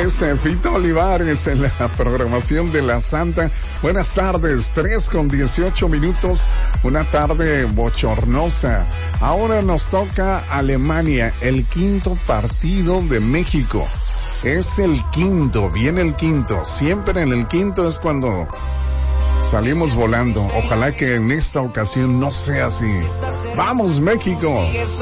es Fito Olivares en la programación de la Santa. Buenas tardes, 3:18. Una tarde bochornosa. Ahora nos toca Alemania, el quinto partido de México. Es el quinto, viene el quinto. Siempre en el quinto es cuando salimos volando. Ojalá que en esta ocasión no sea así. ¡Vamos, México!